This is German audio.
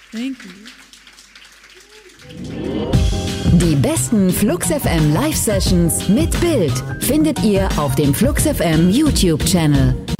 Thank you. Die besten Flux FM Live Sessions mit Bild findet ihr auf dem Flux FM YouTube Channel.